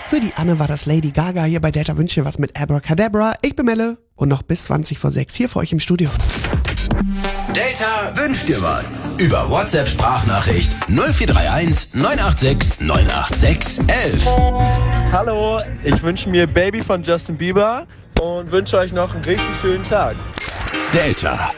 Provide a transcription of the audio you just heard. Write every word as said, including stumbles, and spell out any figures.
Für die Anne war das Lady Gaga. Hier bei Delta wünscht ihr was mit Abracadabra. Ich bin Melle und noch bis zwanzig vor sechs hier für euch im Studio. Delta wünscht dir was. Über WhatsApp-Sprachnachricht null vier drei eins neun acht sechs neun acht sechs eins eins. Hallo, ich wünsche mir Baby von Justin Bieber und wünsche euch noch einen richtig schönen Tag. Delta.